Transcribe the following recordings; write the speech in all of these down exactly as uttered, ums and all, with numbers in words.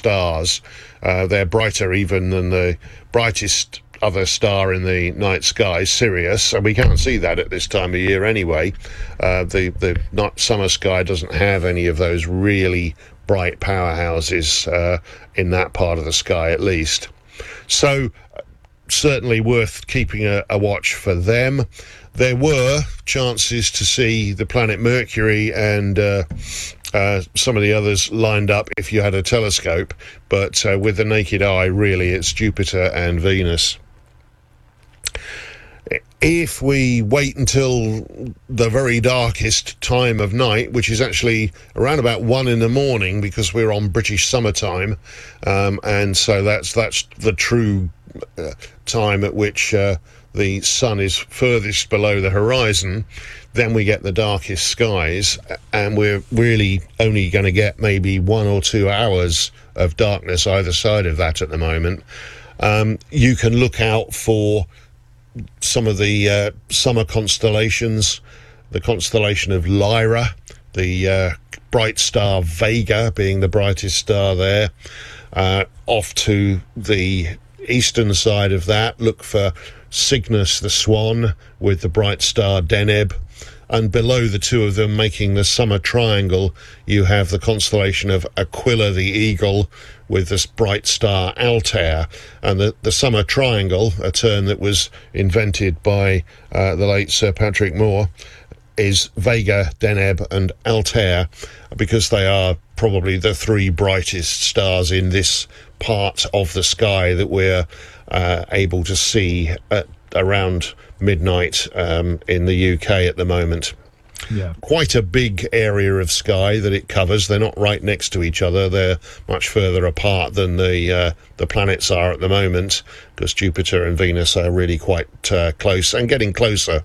stars. Uh, they're brighter even than the brightest other star in the night sky, Sirius, and we can't see that at this time of year anyway. Uh, the the night, summer sky doesn't have any of those really bright powerhouses uh, in that part of the sky, at least. So certainly worth keeping a, a watch for them. There were chances to see the planet Mercury and uh, uh, some of the others lined up if you had a telescope, but uh, with the naked eye, really, it's Jupiter and Venus. If we wait until the very darkest time of night, which is actually around about one in the morning, because we're on British summertime, um, and so that's that's the true uh, time at which uh, the sun is furthest below the horizon, then we get the darkest skies, and we're really only going to get maybe one or two hours of darkness either side of that at the moment. Um, you can look out for some of the uh, summer constellations, the constellation of Lyra, the uh, bright star Vega being the brightest star there. Uh, off to the eastern side of that, look for Cygnus the Swan with the bright star Deneb, and below the two of them making the summer triangle, you have the constellation of Aquila the Eagle with this bright star Altair. And the, the summer triangle, a term that was invented by uh, the late Sir Patrick Moore, is Vega, Deneb and Altair, because they are probably the three brightest stars in this part of the sky that we're uh, able to see at around midnight um, in the U K at the moment. Yeah. Quite a big area of sky that it covers. They're not right next to each other. They're much further apart than the uh, the planets are at the moment, because Jupiter and Venus are really quite uh, close and getting closer.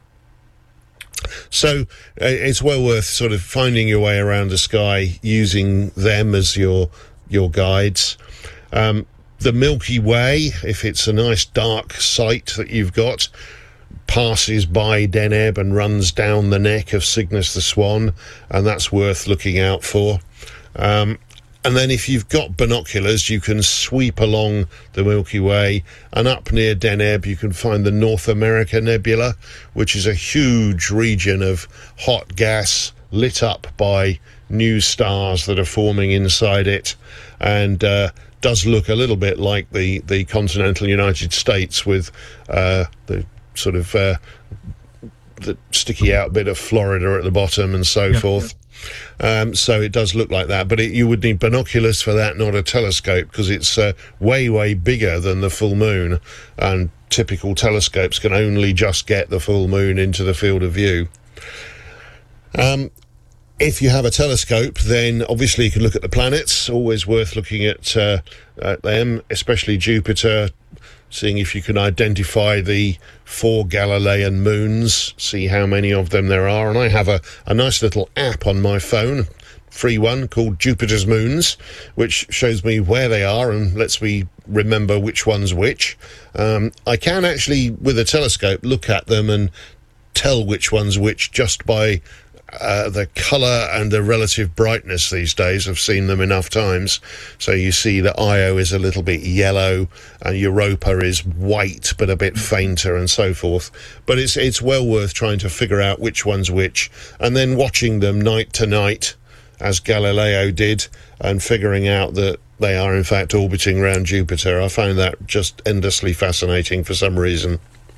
So uh, it's well worth sort of finding your way around the sky using them as your your guides. Um, the Milky Way, if it's a nice dark sight that you've got, passes by Deneb and runs down the neck of Cygnus the Swan, and that's worth looking out for. Um, and then if you've got binoculars, you can sweep along the Milky Way, and up near Deneb you can find the North America Nebula, which is a huge region of hot gas lit up by new stars that are forming inside it, and uh, does look a little bit like the, the continental United States, with uh, the sort of uh, the sticky out bit of Florida at the bottom and so yeah, forth. Yeah. Um, so it does look like that, but it, you would need binoculars for that, not a telescope, because it's uh, way, way bigger than the full moon, and typical telescopes can only just get the full moon into the field of view. Um, if you have a telescope, then obviously you can look at the planets. Always worth looking at, uh, at them, especially Jupiter, seeing if you can identify the four Galilean moons, see how many of them there are. And I have a, a nice little app on my phone, free one, called Jupiter's Moons, which shows me where they are and lets me remember which one's which. Um, I can actually, with a telescope, look at them and tell which one's which just by Uh, the colour and the relative brightness these days. I've seen them enough times. So you see that Io is a little bit yellow and Europa is white but a bit fainter and so forth. But it's it's well worth trying to figure out which one's which, and then watching them night to night as Galileo did, and figuring out that they are in fact orbiting around Jupiter. I find that just endlessly fascinating for some reason.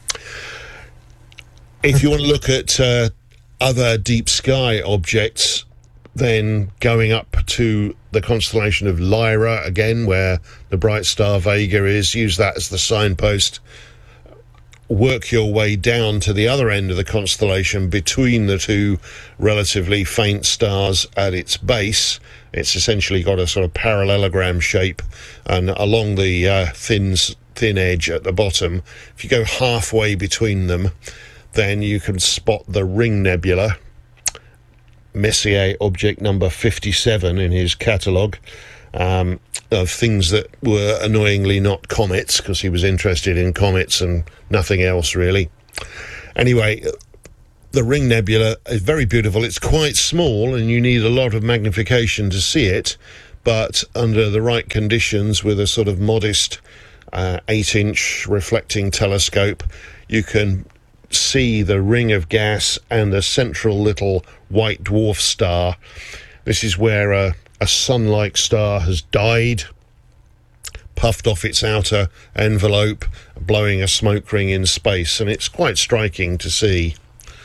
If you want to look at uh, other deep sky objects, then going up to the constellation of Lyra again, where the bright star Vega is, use that as the signpost. Work your way down to the other end of the constellation between the two relatively faint stars at its base. It's essentially got a sort of parallelogram shape, and along the uh, thin thin edge at the bottom, if you go halfway between them, then you can spot the Ring Nebula, Messier object number fifty-seven in his catalogue, um, of things that were annoyingly not comets, because he was interested in comets and nothing else really. Anyway, the Ring Nebula is very beautiful. It's quite small and you need a lot of magnification to see it, but under the right conditions with a sort of modest uh, eight-inch reflecting telescope, you can see the ring of gas and the central little white dwarf star. This is where a, a sun-like star has died, puffed off its outer envelope, blowing a smoke ring in space, and it's quite striking to see.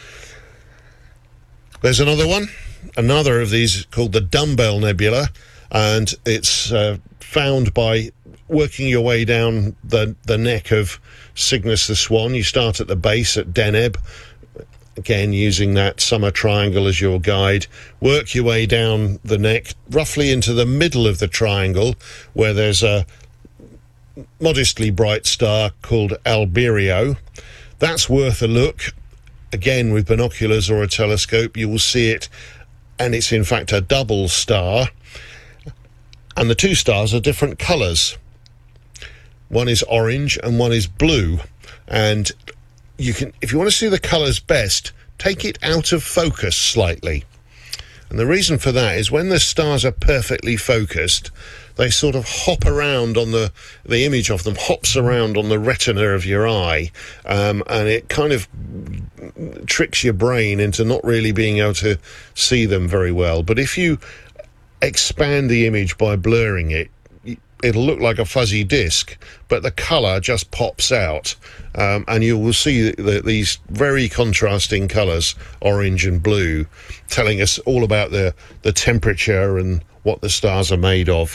There's another one, another of these called the Dumbbell Nebula, and it's uh, found by working your way down the, the neck of Cygnus the Swan. You start at the base at Deneb, again using that summer triangle as your guide. Work your way down the neck, roughly into the middle of the triangle, where there's a modestly bright star called Albireo. That's worth a look. Again, with binoculars or a telescope, you will see it, and it's in fact a double star. And the two stars are different colours. One is orange and one is blue. And you can, if you want to see the colours best, take it out of focus slightly. And the reason for that is when the stars are perfectly focused, they sort of hop around on the, the image of them hops around on the retina of your eye, um, and it kind of tricks your brain into not really being able to see them very well. But if you expand the image by blurring it, it'll look like a fuzzy disc, but the colour just pops out, um, and you will see the, the, these very contrasting colours, orange and blue, telling us all about the, the temperature and what the stars are made of.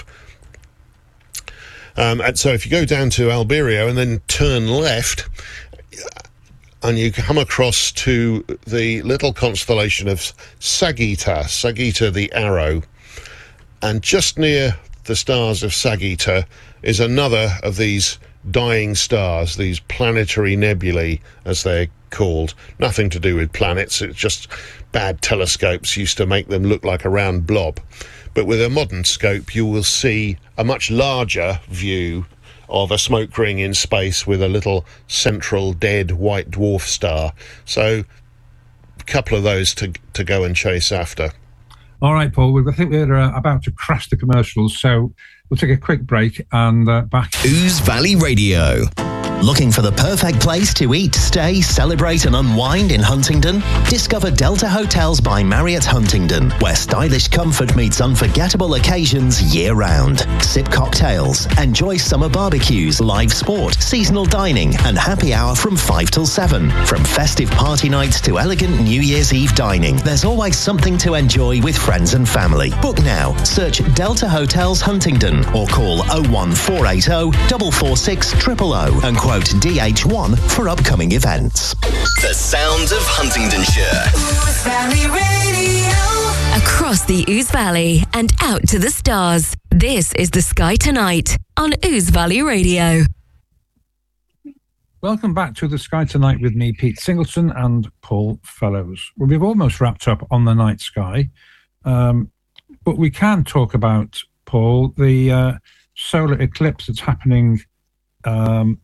Um, and so if you go down to Albireo and then turn left, and you come across to the little constellation of Sagitta, Sagitta the Arrow, and just near the stars of Sagitta is another of these dying stars, these planetary nebulae, as they're called. Nothing to do with planets, it's just bad telescopes used to make them look like a round blob. But with a modern scope, you will see a much larger view of a smoke ring in space with a little central dead white dwarf star. So a couple of those to, to go and chase after. All right, Paul, we I think we're uh, about to crash the commercials, so we'll take a quick break and uh, back. Ouse Valley Radio. Looking for the perfect place to eat, stay, celebrate and unwind in Huntingdon? Discover Delta Hotels by Marriott Huntingdon, where stylish comfort meets unforgettable occasions year-round. Sip cocktails, enjoy summer barbecues, live sport, seasonal dining and happy hour from five till seven. From festive party nights to elegant New Year's Eve dining, there's always something to enjoy with friends and family. Book now. Search Delta Hotels Huntingdon or call oh one four eight oh, four four six, zero zero zero and quote D H one for upcoming events. The sounds of Huntingdonshire. Ouse Valley Radio. Across the Ouse Valley and out to the stars. This is The Sky Tonight on Ouse Valley Radio. Welcome back to The Sky Tonight with me, Pete Singleton and Paul Fellows. Well, we've almost wrapped up on the night sky, um, but we can talk about, Paul, the uh, solar eclipse that's happening um,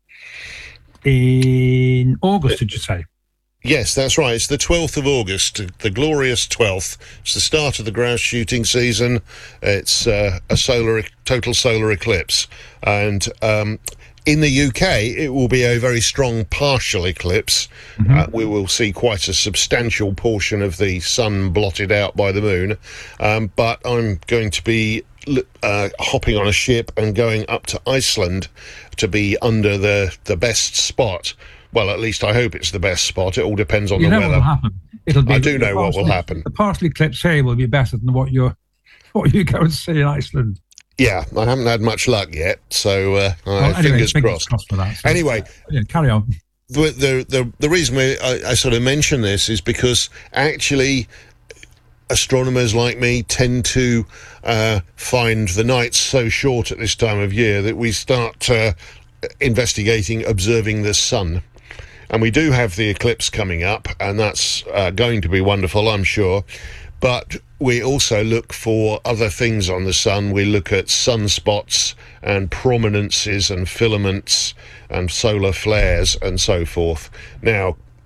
in August, did you say? Yes, that's right. It's the twelfth of August, the glorious twelfth. It's the start of the grouse shooting season. It's uh, a solar, total solar eclipse. And um, in the U K, it will be a very strong partial eclipse. Mm-hmm. Uh, we will see quite a substantial portion of the sun blotted out by the moon. Um, but I'm going to be uh, hopping on a ship and going up to Iceland to be under the, the best spot. Well, at least I hope it's the best spot. It all depends on you the know weather. What will happen. It'll be I do the, know the what will happen. The partial eclipse here will be better than what you're, what you go and see in Iceland. Yeah, I haven't had much luck yet, so uh, well, uh, anyway, fingers, fingers crossed. crossed for that, so anyway, yeah, carry on. The the the, the reason we, I, I sort of mention this is because actually astronomers like me tend to uh, find the nights so short at this time of year that we start uh, investigating observing the sun. And we do have the eclipse coming up, and that's uh, going to be wonderful, I'm sure. But we also look for other things on the sun. We look at sunspots and prominences and filaments and solar flares and so forth. Now,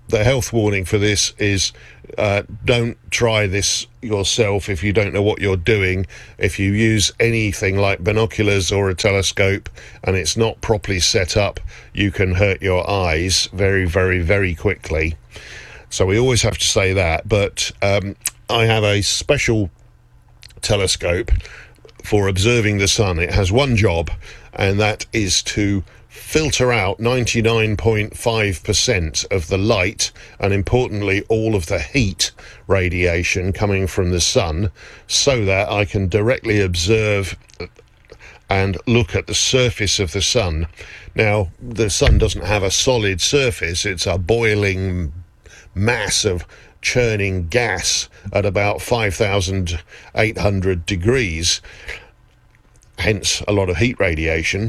the health warning for this is uh, don't try this yourself if you don't know what you're doing. If you use anything like binoculars or a telescope and it's not properly set up, you can hurt your eyes very, very, very quickly. So we always have to say that. But um, I have a special telescope for observing the sun. It has one job, and that is to filter out ninety-nine point five percent of the light, and importantly all of the heat radiation coming from the sun, so that I can directly observe and look at the surface of the sun. Now, the sun doesn't have a solid surface, it's a boiling mass of churning gas at about five thousand eight hundred degrees, hence a lot of heat radiation.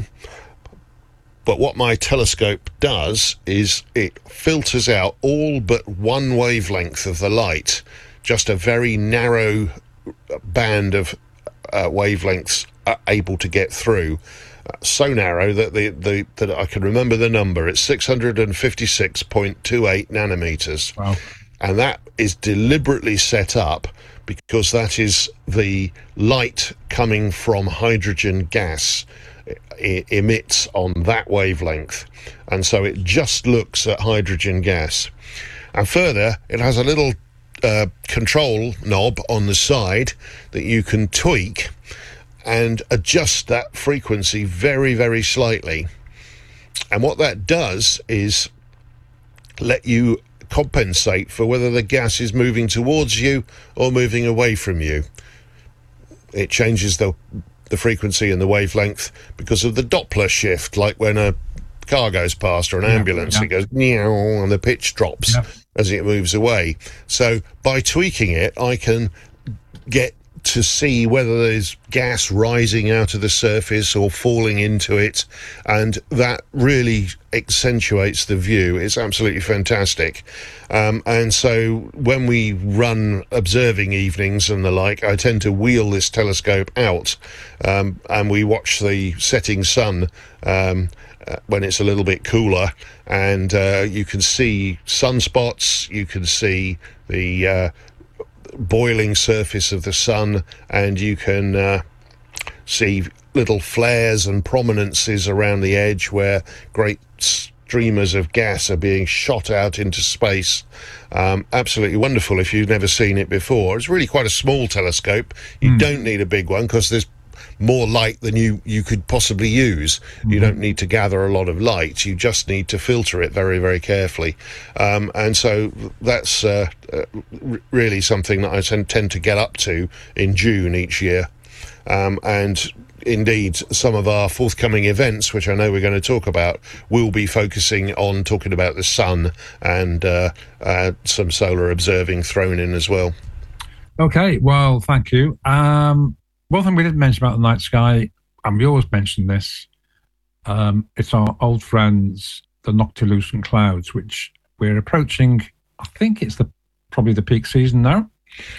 But what my telescope does is it filters out all but one wavelength of the light, just a very narrow band of uh, wavelengths are able to get through. Uh, so narrow that the, the that I can remember the number. It's six hundred fifty-six point two eight nanometers. Wow. And that is deliberately set up because that is the light coming from hydrogen gas it emits on that wavelength, and so it just looks at hydrogen gas. And further, it has a little uh, control knob on the side that you can tweak and adjust that frequency very, very slightly. And what that does is let you compensate for whether the gas is moving towards you or moving away from you. It changes the the frequency and the wavelength because of the Doppler shift, like when a car goes past or an yeah, ambulance, yeah. It goes meow and the pitch drops yeah. as it moves away. So by tweaking it, I can get to see whether there's gas rising out of the surface or falling into it, and that really accentuates the view. It's absolutely fantastic. Um, and so when we run observing evenings and the like, I tend to wheel this telescope out um, and we watch the setting sun um, uh, when it's a little bit cooler, and uh, you can see sunspots, you can see the uh, boiling surface of the sun, and you can uh, see little flares and prominences around the edge where great streamers of gas are being shot out into space. Um, absolutely wonderful if you've never seen it before. It's really quite a small telescope. You mm. don't need a big one because there's more light than you, you could possibly use. Mm-hmm. You don't need to gather a lot of light. You just need to filter it very, very carefully. Um, and so that's uh, uh, really something that I tend, tend to get up to in June each year. Um, and indeed, some of our forthcoming events, which I know we're going to talk about, will be focusing on talking about the sun, and uh, uh, some solar observing thrown in as well. Okay, well, thank you. Um, one thing we didn't mention about the night sky, and we always mention this, um, it's our old friends, the noctilucent clouds, which we're approaching. I think it's the probably the peak season now.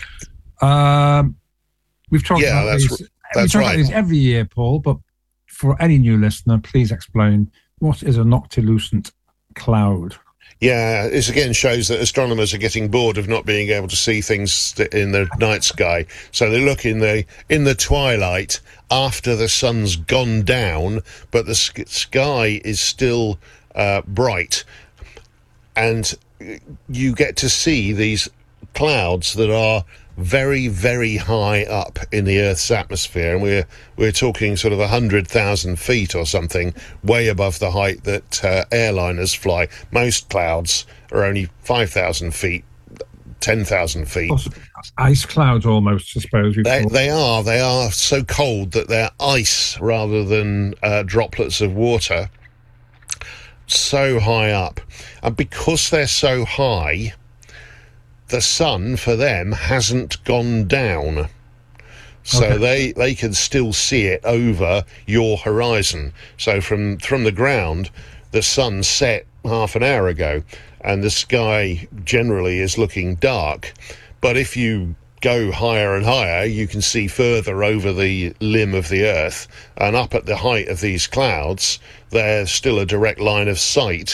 Um, we've talked yeah, about that's, these, that's we talk right. about these every year, Paul, but for any new listener, please explain what is a noctilucent cloud. Yeah, this again shows that astronomers are getting bored of not being able to see things in the night sky. So they look in the in the twilight after the sun's gone down, but the sky is still uh, bright, and you get to see these clouds that are very, very high up in the Earth's atmosphere, and we're we're talking sort of a hundred thousand feet or something, way above the height that uh, airliners fly. Most clouds are only five thousand feet, ten thousand feet. Ice clouds, almost, I suppose. They, they are. They are so cold that they're ice rather than uh, droplets of water. So high up, and because they're so high, the sun for them hasn't gone down, so okay. they they can still see it over your horizon. So from from the ground, the sun set half an hour ago, and the sky generally is looking dark. But if you go higher and higher, you can see further over the limb of the Earth, and up at the height of these clouds, there's still a direct line of sight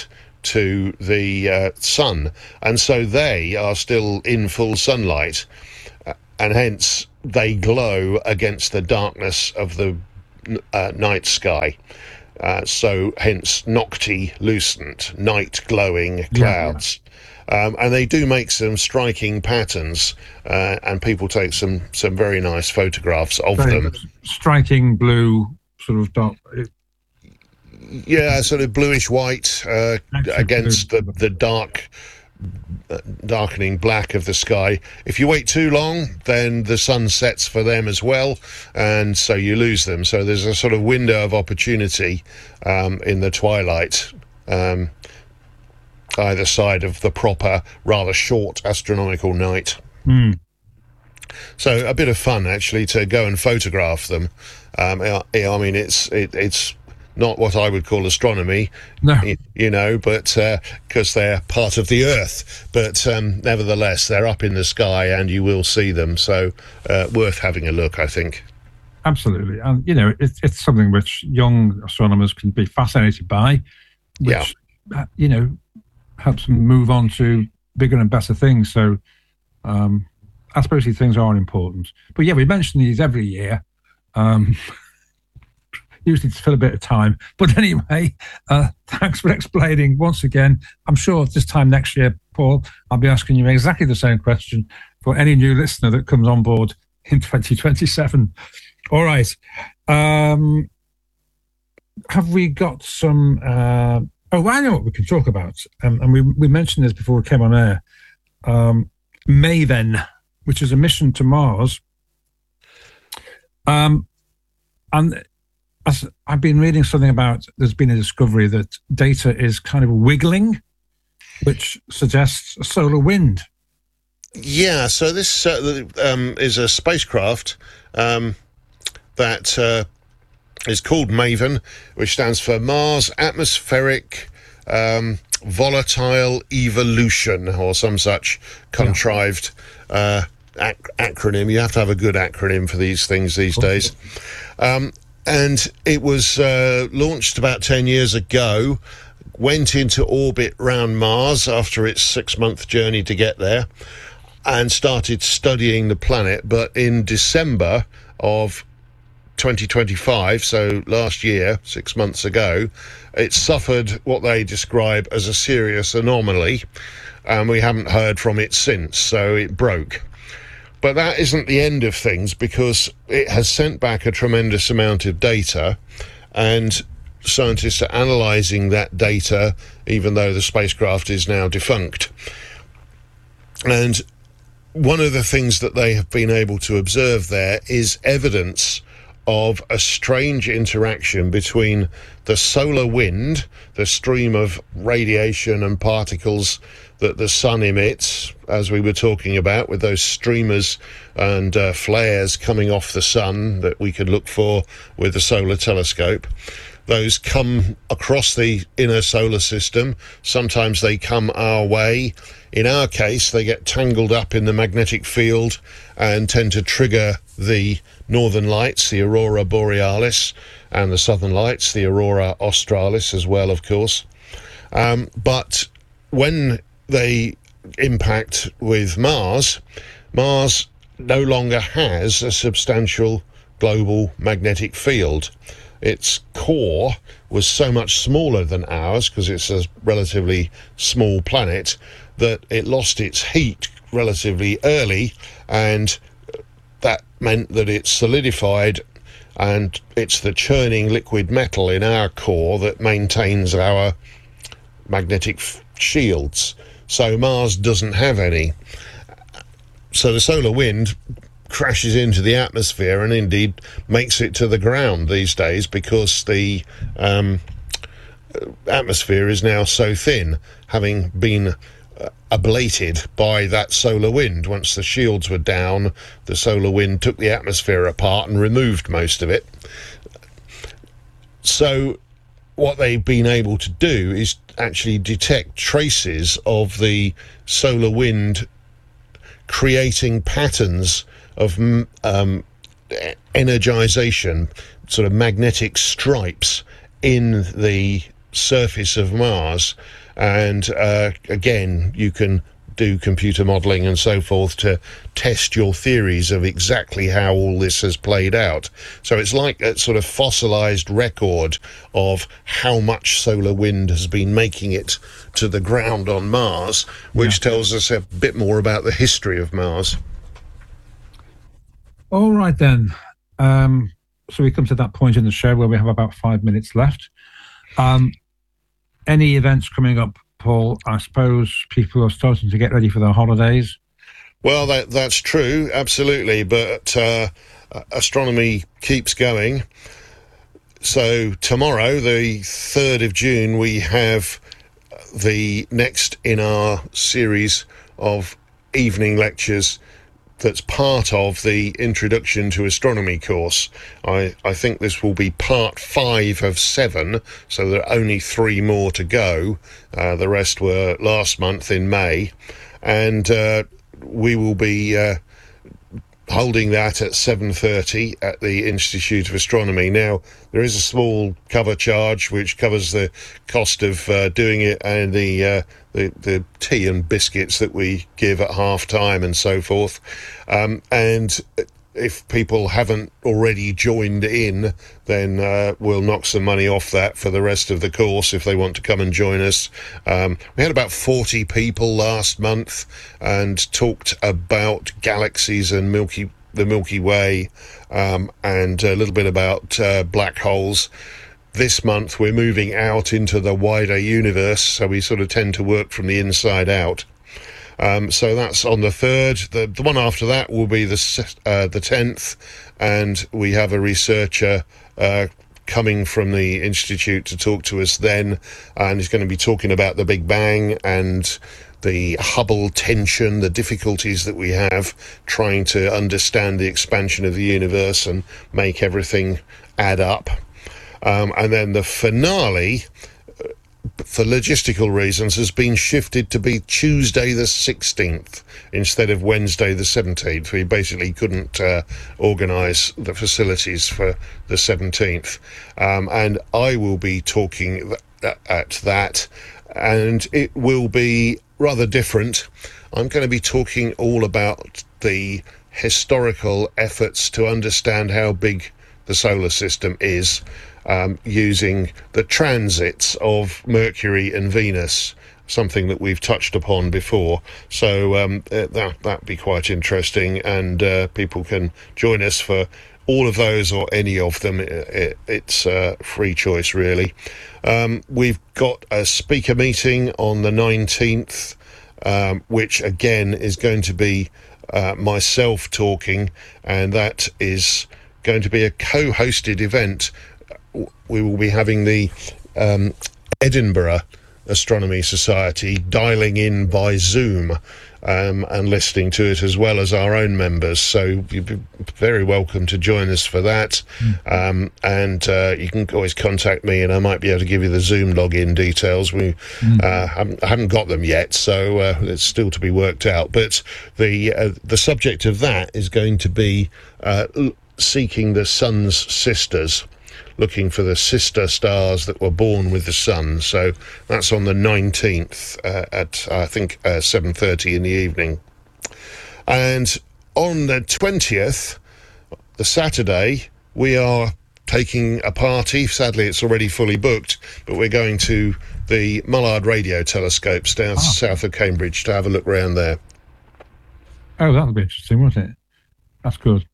to the uh, sun, and so they are still in full sunlight, uh, and hence they glow against the darkness of the uh, night sky. Uh, so hence noctilucent, night glowing clouds. Yeah, yeah. Um, and they do make some striking patterns, uh, and people take some, some very nice photographs of very them. Striking blue, sort of dark. Yeah, sort of bluish white uh, against the, the dark, uh, darkening black of the sky. If you wait too long, then the sun sets for them as well, and so you lose them. So there's a sort of window of opportunity um, in the twilight, um, either side of the proper, rather short astronomical night. Mm. So a bit of fun, actually, to go and photograph them. Um, I, I mean, it's it, it's not what I would call astronomy, no. you, you know, but because uh, they're part of the Earth. But um, nevertheless, they're up in the sky, and you will see them. So uh, worth having a look, I think. Absolutely, and you know, it's it's something which young astronomers can be fascinated by, which yeah. you know helps them move on to bigger and better things. So. Um, I suppose these things are important. But yeah, we mention these every year, um, usually to fill a bit of time. But anyway, uh, thanks for explaining once again. I'm sure this time next year, Paul, I'll be asking you exactly the same question for any new listener that comes on board in twenty twenty-seven. All right. Um, have we got some... Uh, oh, I know what we can talk about. Um, and we, we mentioned this before we came on air. Um, MAVEN, which is a mission to Mars. Um, and as I've been reading something about, there's been a discovery that data is kind of wiggling, which suggests a solar wind. Yeah, so this uh, um, is a spacecraft um, that uh, is called MAVEN, which stands for Mars Atmospheric um, Volatile Evolution, or some such contrived uh, ac- acronym. You have to have a good acronym for these things these okay. days. Um, and it was uh, launched about ten years ago, went into orbit round Mars after its six-month journey to get there, and started studying the planet. But in December of twenty twenty-five, so last year, six months ago, it suffered what they describe as a serious anomaly, and we haven't heard from it since, so it broke. But that isn't the end of things, because it has sent back a tremendous amount of data, and scientists are analysing that data, even though the spacecraft is now defunct. And one of the things that they have been able to observe there is evidence of a strange interaction between the solar wind, the stream of radiation and particles that the sun emits, as we were talking about, with those streamers and uh, flares coming off the sun that we could look for with the solar telescope. Those come across the inner solar system. Sometimes they come our way. In our case, they get tangled up in the magnetic field and tend to trigger the northern lights, the aurora borealis, and the southern lights, the aurora australis as well, of course. Um, but when they impact with Mars, Mars no longer has a substantial global magnetic field. Its core was so much smaller than ours, because it's a relatively small planet, that it lost its heat relatively early, and that meant that it solidified, and it's the churning liquid metal in our core that maintains our magnetic f- shields. So Mars doesn't have any. So the solar wind crashes into the atmosphere and indeed makes it to the ground these days, because the um, atmosphere is now so thin, having been uh, ablated by that solar wind. Once the shields were down, the solar wind took the atmosphere apart and removed most of it. So what they've been able to do is actually detect traces of the solar wind creating patterns of um, energization, sort of magnetic stripes in the surface of Mars, and uh, again, you can do computer modelling and so forth to test your theories of exactly how all this has played out. So it's like a sort of fossilised record of how much solar wind has been making it to the ground on Mars, which yeah. tells us a bit more about the history of Mars. All right, then. Um, so we come to that point in the show where we have about five minutes left. Um, any events coming up, Paul? I suppose people are starting to get ready for their holidays. Well, that that's true, absolutely. But uh, astronomy keeps going. So tomorrow, the third of June, we have the next in our series of evening lectures that's part of the Introduction to Astronomy course. I, I think this will be part five of seven, so there are only three more to go. Uh, the rest were last month in May. And uh, we will be uh, holding that at seven thirty at the Institute of Astronomy. Now, there is a small cover charge which covers the cost of uh, doing it and the, uh, the the tea and biscuits that we give at half time and so forth. Um, and if people haven't already joined in, then uh, we'll knock some money off that for the rest of the course if they want to come and join us. Um, we had about forty people last month and talked about galaxies and Milky the Milky Way um, and a little bit about uh, black holes. This month we're moving out into the wider universe, so we sort of tend to work from the inside out. Um, so that's on the third. The, the one after that will be the uh, the tenth, and we have a researcher uh, coming from the Institute to talk to us then, and he's going to be talking about the Big Bang and the Hubble tension, the difficulties that we have trying to understand the expansion of the universe and make everything add up. Um, and then the finale, for logistical reasons, has been shifted to be Tuesday the sixteenth instead of Wednesday the seventeenth. We basically couldn't uh, organise the facilities for the seventeenth. Um, and I will be talking th- at that, and it will be rather different. I'm going to be talking all about the historical efforts to understand how big the solar system is, Um, using the transits of Mercury and Venus, something that we've touched upon before. So um, that that'd be quite interesting, and uh, people can join us for all of those or any of them. It, it, it's uh, free choice, really. Um, we've got a speaker meeting on the nineteenth, um, which again is going to be uh, myself talking, and that is going to be a co-hosted event. We will be having the um, Edinburgh Astronomy Society dialing in by Zoom um, and listening to it, as well as our own members. So you'd be very welcome to join us for that. Mm. Um, and uh, you can always contact me, and I might be able to give you the Zoom login details. We mm. uh, haven't, I haven't got them yet, so uh, it's still to be worked out. But the uh, the subject of that is going to be uh, seeking the sun's sisters, looking for the sister stars that were born with the sun. So that's on the nineteenth uh, at, I think, uh, seven thirty in the evening. And on the twentieth, the Saturday, we are taking a party. Sadly, it's already fully booked, but we're going to the Mullard Radio Telescopes down ah. south of Cambridge to have a look around there. Oh, that'll be interesting, won't it? That's good.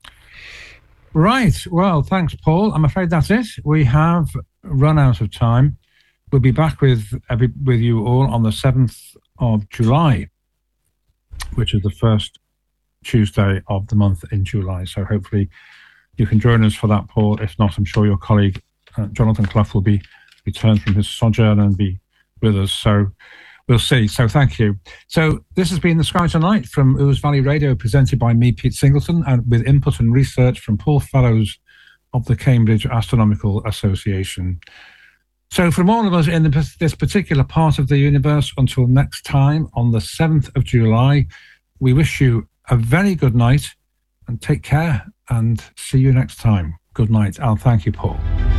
Right. Well, thanks, Paul. I'm afraid that's it. We have run out of time. We'll be back with every, with you all on the seventh of July, which is the first Tuesday of the month in July. So hopefully you can join us for that, Paul. If not, I'm sure your colleague, uh, Jonathan Clough, will be returned from his sojourn and be with us. So we'll see. So thank you. So this has been The Sky Tonight from Ouse Valley Radio, presented by me, Pete Singleton, and with input and research from Paul Fellows of the Cambridge Astronomical Association. So from all of us in the, this particular part of the universe, until next time on the seventh of July, we wish you a very good night and take care, and see you next time. Good night, and thank you, Paul.